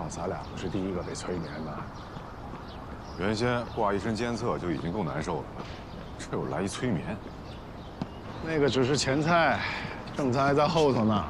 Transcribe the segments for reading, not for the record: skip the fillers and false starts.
咱俩不是第一个被催眠的。 原先挂一身监测就已经够难受了，这又来一催眠。 那个只是前菜，正菜还在后头呢。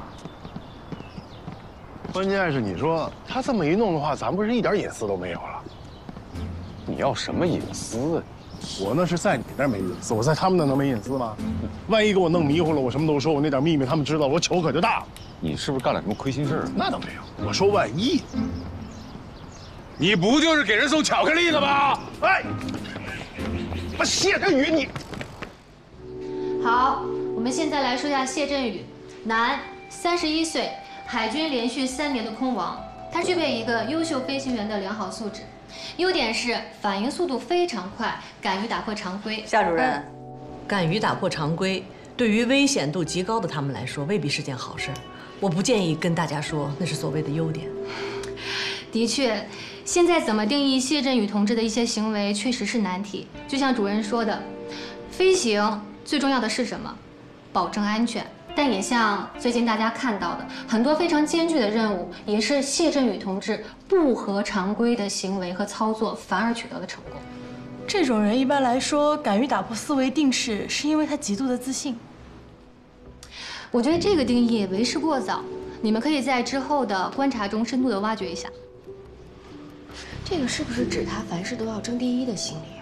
关键是你说他这么一弄的话，咱不是一点隐私都没有了？ 你要什么隐私啊？ 我那是在你那儿没隐私，我在他们那能没隐私吗？万一给我弄迷糊了，我什么都说，我那点秘密他们知道了，我糗可就大了。 你是不是干了什么亏心事儿？ 那倒没有，我说万一。 你不就是给人送巧克力的吗？ 哎，我谢振宇你。 好，我们现在来说一下谢振宇，男，31岁，海军连续3年的空王，他具备一个优秀飞行员的良好素质，优点是反应速度非常快，敢于打破常规。 夏主任， 敢于打破常规，对于危险度极高的他们来说，未必是件好事。我不建议跟大家说那是所谓的优点。 的确，现在怎么定义谢振宇同志的一些行为，确实是难题。就像主任说的，飞行最重要的是什么？保证安全。但也像最近大家看到的，很多非常艰巨的任务，也是谢振宇同志不合常规的行为和操作，反而取得了成功。 这种人一般来说敢于打破思维定式，是因为他极度的自信。 我觉得这个定义为时过早，你们可以在之后的观察中深度的挖掘一下。 这个是不是指他凡事都要争第一的心理啊？